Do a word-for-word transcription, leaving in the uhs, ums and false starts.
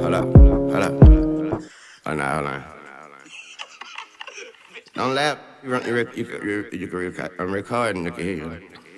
Hold up, hold up. Oh, no, hold on. Don't laugh. You, run, you, rec- you, you, you, you, can record. I'm recording. Look at here.